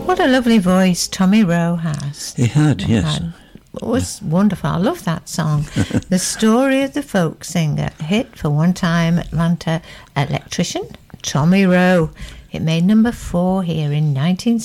What a lovely voice Tommy Rowe has. He had, yes. It was wonderful. I love that song. The Story of the Folk Singer, hit for one-time Atlanta electrician Tommy Rowe. It made number 4 here in 1960.